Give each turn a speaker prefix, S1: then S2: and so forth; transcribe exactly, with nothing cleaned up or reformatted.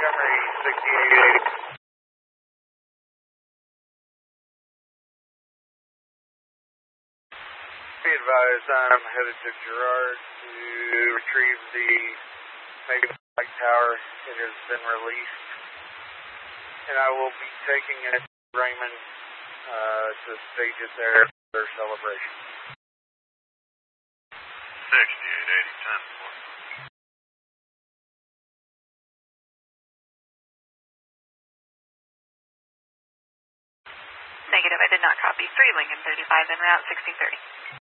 S1: Montgomery sixty-eight eighty. Be advised, I'm headed to Girard to retrieve the Megalight Tower. It has been released, and I will be taking it to Raymond uh, to stage it there for their celebration.
S2: sixty-eight eighty, ten four.
S3: Negative, I did not copy. three Lincoln thirty-five en route, sixty thirty.